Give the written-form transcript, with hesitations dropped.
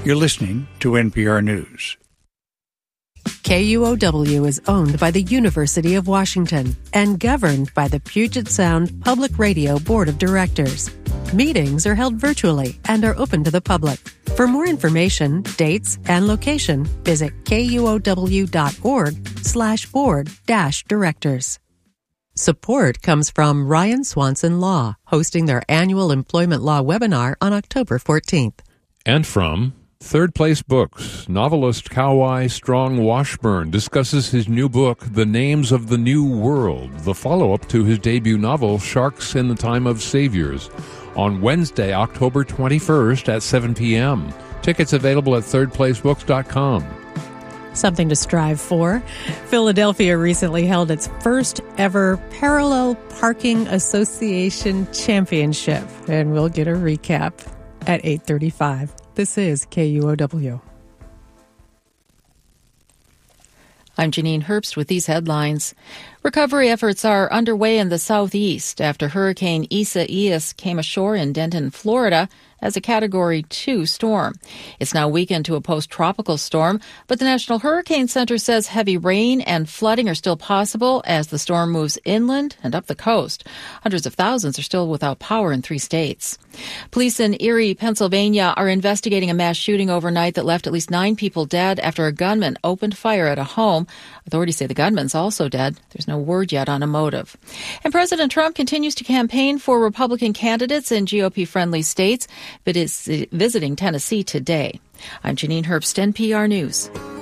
You're listening to NPR News. KUOW is owned by the University of Washington and governed by the Puget Sound Public Radio Board of Directors. Meetings are held virtually and are open to the public. For more information, dates, and location, visit kuow.org/board-directors. Support comes from Ryan Swanson Law, hosting their annual employment law webinar on October 14th. And from Third Place Books, novelist Kauai Strong Washburn discusses his new book, The Names of the New World, the follow-up to his debut novel, Sharks in the Time of Saviors, on Wednesday, October 21st at 7 p.m. Tickets available at thirdplacebooks.com. Something to strive for. Philadelphia recently held its first ever Parallel Parking Association Championship, and we'll get a recap at 8:35. This is KUOW. I'm Janine Herbst with these headlines. Recovery efforts are underway in the southeast after Hurricane Isaias came ashore in Denton, Florida, as a Category 2 storm. It's now weakened to a post-tropical storm, but the National Hurricane Center says heavy rain and flooding are still possible as the storm moves inland and up the coast. Hundreds of thousands are still without power in 3 states. Police in Erie, Pennsylvania are investigating a mass shooting overnight that left at least 9 people dead after a gunman opened fire at a home. Authorities say the gunman's also dead. There's no word yet on a motive. And President Trump continues to campaign for Republican candidates in GOP-friendly states, but is visiting Tennessee today. I'm Janine Herbst, NPR News.